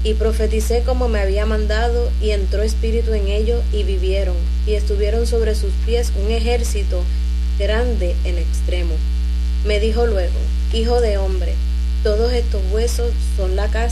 Y profeticé como me había mandado, y entró espíritu en ellos, y vivieron, y estuvieron sobre sus pies un ejército grande en extremo. Me dijo luego: Hijo de hombre, todos estos huesos son la casa